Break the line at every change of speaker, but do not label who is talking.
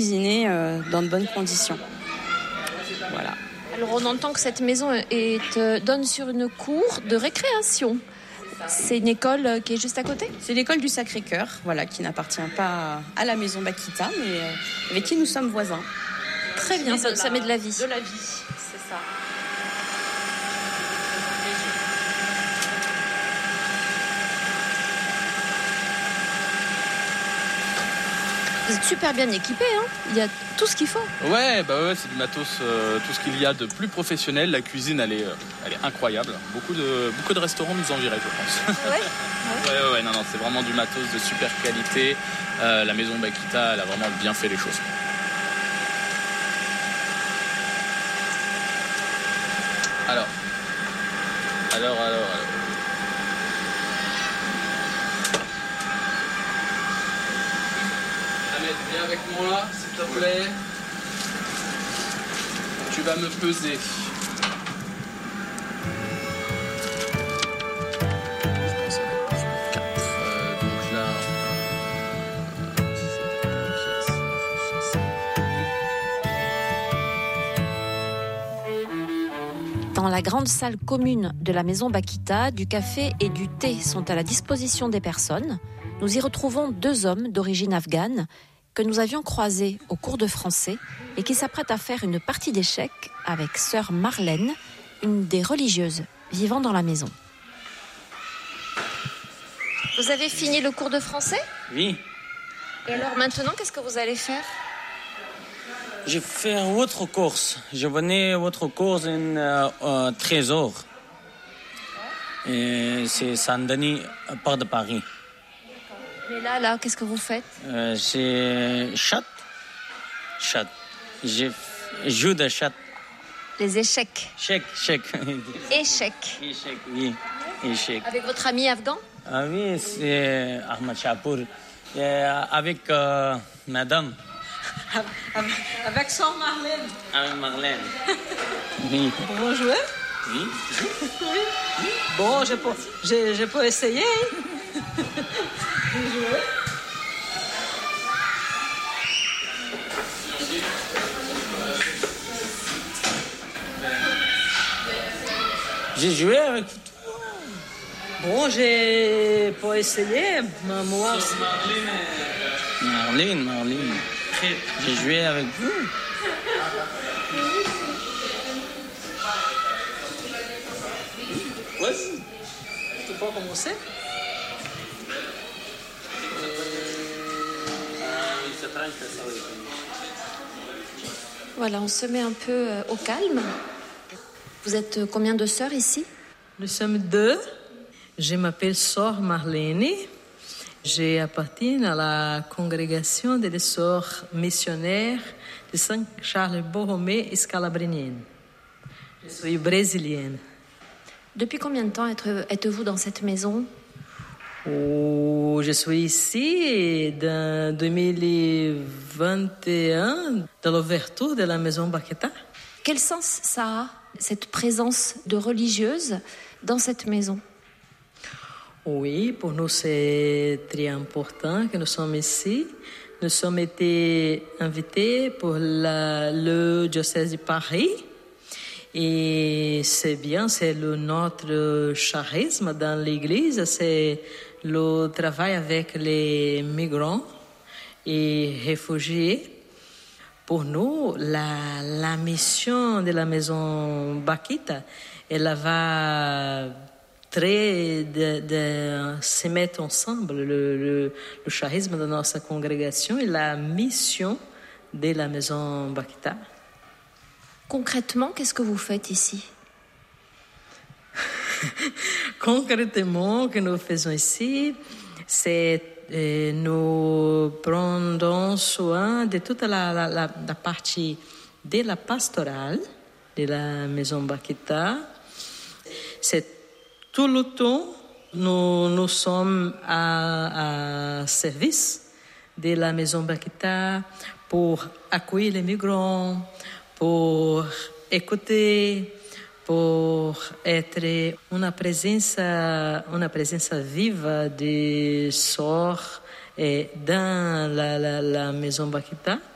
cuisiner dans de bonnes conditions. Voilà.
Alors on entend que cette maison donne sur une cour de récréation. C'est une école qui est juste à côté ?
C'est l'école du Sacré-Cœur, voilà, qui n'appartient pas à la maison Bakita, mais avec qui nous sommes voisins.
Très bien, ça met de la vie.
De la vie, c'est ça.
Vous êtes super bien équipés, hein ? Il y a tout ce qu'il faut.
Ouais, c'est du matos, tout ce qu'il y a de plus professionnel. La cuisine, elle est incroyable. Beaucoup de restaurants nous envieraient, je pense. Ouais, non, c'est vraiment du matos de super qualité. La maison Bakita, elle a vraiment bien fait les choses. Alors. Ahmed, viens avec moi, s'il te plaît. Tu vas me peser.
Dans la grande salle commune de la maison Bakita, du café et du thé sont à la disposition des personnes. Nous y retrouvons 2 hommes d'origine afghane que nous avions croisés au cours de français et qui s'apprêtent à faire une partie d'échecs avec sœur Marlène, une des religieuses vivant dans la maison. Vous avez fini le cours de français ?
Oui.
Et alors maintenant, qu'est-ce que vous allez faire ?
Je fais autre course. Je venais autre course en Trésor. Et c'est Saint-Denis, part de Paris.
Mais là, qu'est-ce que vous faites ?
C'est chat. Je joue de chat.
Les échecs.
Échec, oui. Échec.
Avec votre ami afghan ?
Ah oui, c'est Ahmad Chapour. Avec madame.
Avec sœur Marlène.
Avec Marlène. Oui.
Bon joueur.
Oui.
Oui. Bon, je peux essayer.
J'ai joué avec toi.
Bon, je peux essayer. Moi aussi.
Marlène. J'ai joué avec vous.
Vas-y. Tu peux commencer?
Voilà, on se met un peu au calme. Vous êtes combien de sœurs ici ?
Nous sommes 2. Je m'appelle sœur Marlène. J'appartiens à la congrégation des sœurs missionnaires de Saint-Charles-Borromée et Scalabrinienne. Je suis brésilienne.
Depuis combien de temps êtes-vous dans cette maison ?
Je suis ici en 2021, dans l'ouverture de la maison Bakita.
Quel sens ça a, cette présence de religieuses dans cette maison ?
Oui, pour nous c'est très important que nous sommes ici. Nous sommes été invités pour le diocèse de Paris. Et c'est bien, c'est notre charisme dans l'Église, c'est le travail avec les migrants et réfugiés. Pour nous, la mission de la maison Bakita, elle va très de se mettre ensemble, le charisme de notre congrégation et la mission de la maison Bakita.
Concrètement, qu'est-ce que vous faites ici ?
Concrètement, ce que nous faisons ici, c'est nous prenons soin de toute la partie de la pastorale de la maison Bakita. C'est tout le temps, nous sommes à service de la maison Bakita pour accueillir les migrants, pour écouter, pour être une présence vive des sœurs dans la maison Bakita.